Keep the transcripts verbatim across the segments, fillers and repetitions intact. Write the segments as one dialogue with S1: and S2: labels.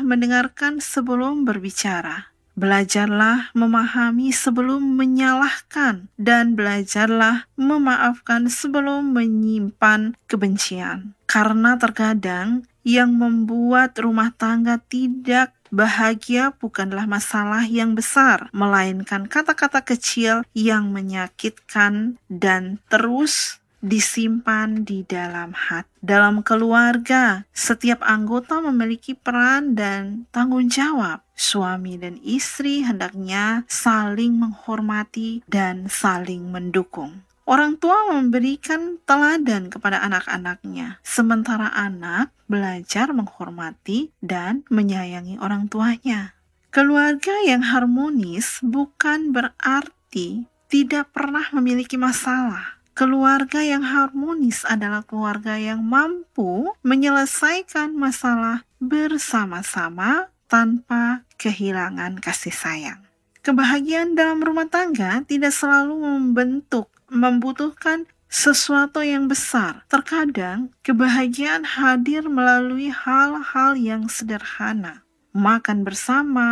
S1: mendengarkan sebelum berbicara. Belajarlah memahami sebelum menyalahkan, dan belajarlah memaafkan sebelum menyimpan kebencian. Karena terkadang yang membuat rumah tangga tidak bahagia bukanlah masalah yang besar, melainkan kata-kata kecil yang menyakitkan dan terus disimpan di dalam hati. Dalam keluarga, setiap anggota memiliki peran dan tanggung jawab. Suami dan istri hendaknya saling menghormati dan saling mendukung. Orang tua memberikan teladan kepada anak-anaknya, sementara anak belajar menghormati dan menyayangi orang tuanya. Keluarga yang harmonis bukan berarti tidak pernah memiliki masalah. Keluarga yang harmonis adalah keluarga yang mampu menyelesaikan masalah bersama-sama tanpa kehilangan kasih sayang. Kebahagiaan dalam rumah tangga tidak selalu membentuk, membutuhkan sesuatu yang besar. Terkadang kebahagiaan hadir melalui hal-hal yang sederhana. Makan bersama,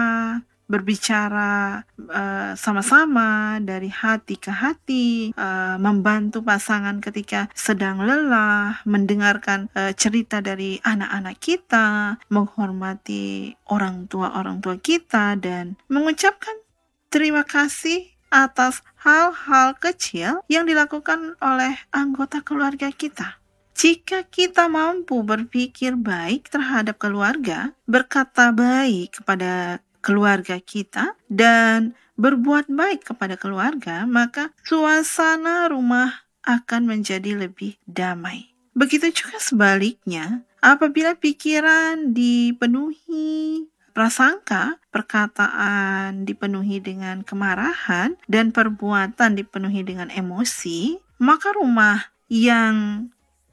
S1: berbicara uh, sama-sama dari hati ke hati, uh, membantu pasangan ketika sedang lelah, mendengarkan uh, cerita dari anak-anak kita, menghormati orang tua-orang tua kita, dan mengucapkan terima kasih atas hal-hal kecil yang dilakukan oleh anggota keluarga kita. Jika kita mampu berpikir baik terhadap keluarga, berkata baik kepada keluarga kita, dan berbuat baik kepada keluarga, maka suasana rumah akan menjadi lebih damai. Begitu juga sebaliknya, apabila pikiran dipenuhi prasangka, perkataan dipenuhi dengan kemarahan, dan perbuatan dipenuhi dengan emosi, maka rumah yang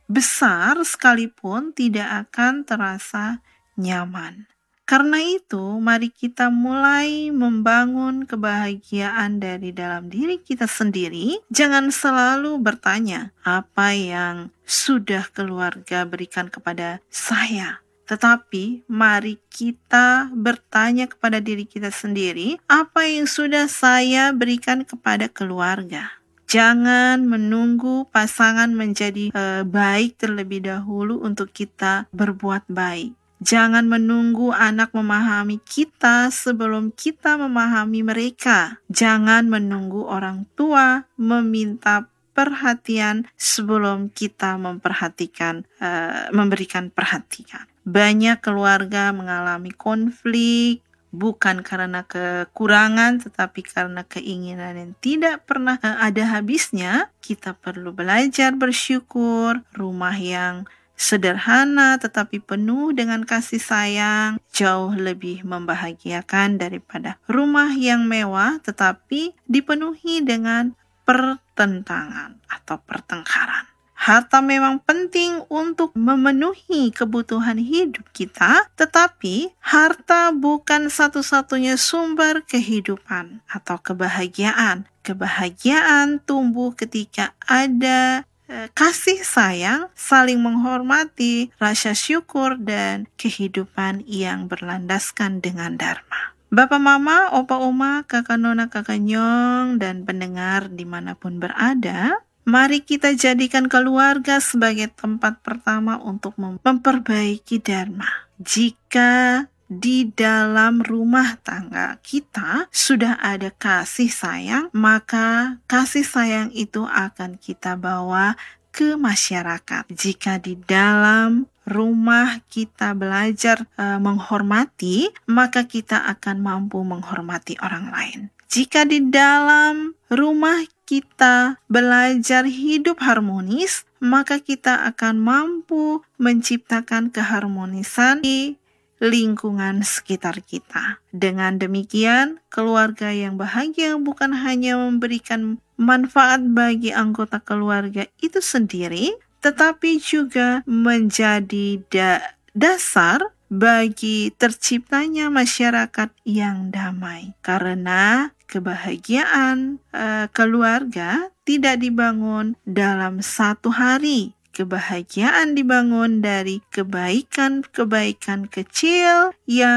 S1: besar sekalipun tidak akan terasa nyaman. Karena itu, mari kita mulai membangun kebahagiaan dari dalam diri kita sendiri. Jangan selalu bertanya, apa yang sudah keluarga berikan kepada saya? Tetapi mari kita bertanya kepada diri kita sendiri, apa yang sudah saya berikan kepada keluarga? Jangan menunggu pasangan menjadi uh, baik terlebih dahulu untuk kita berbuat baik. Jangan menunggu anak memahami kita sebelum kita memahami mereka. Jangan menunggu orang tua meminta perhatian sebelum kita memperhatikan, uh, memberikan perhatian. Banyak keluarga mengalami konflik bukan karena kekurangan, tetapi karena keinginan yang tidak pernah uh, ada habisnya. Kita perlu belajar bersyukur. Rumah yang sederhana tetapi penuh dengan kasih sayang jauh lebih membahagiakan daripada rumah yang mewah tetapi dipenuhi dengan pertentangan atau pertengkaran. Harta memang penting untuk memenuhi kebutuhan hidup kita, tetapi harta bukan satu-satunya sumber kehidupan atau kebahagiaan. Kebahagiaan tumbuh ketika ada kasih sayang, saling menghormati, rasa syukur, dan kehidupan yang berlandaskan dengan dharma. Bapak, Mama, Opa, Oma, Kakak, Nona, Kakak, Nyong, dan pendengar dimanapun berada, mari kita jadikan keluarga sebagai tempat pertama untuk memperbaiki dharma. Jika di dalam rumah tangga kita sudah ada kasih sayang, maka kasih sayang itu akan kita bawa ke masyarakat. Jika di dalam rumah kita belajar uh, menghormati, maka kita akan mampu menghormati orang lain. Jika di dalam rumah kita belajar hidup harmonis, maka kita akan mampu menciptakan keharmonisan di lingkungan sekitar kita. Dengan demikian, keluarga yang bahagia bukan hanya memberikan manfaat bagi anggota keluarga itu sendiri, tetapi juga menjadi da- dasar bagi terciptanya masyarakat yang damai. Karena kebahagiaan uh, keluarga tidak dibangun dalam satu hari. Kebahagiaan dibangun dari kebaikan-kebaikan kecil yang